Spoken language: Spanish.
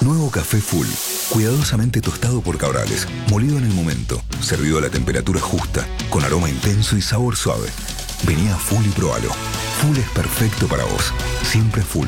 Nuevo café Full, cuidadosamente tostado por Cabrales, molido en el momento, servido a la temperatura justa, con aroma intenso y sabor suave. Vení a Full y probalo. Full es perfecto para vos. Siempre Full.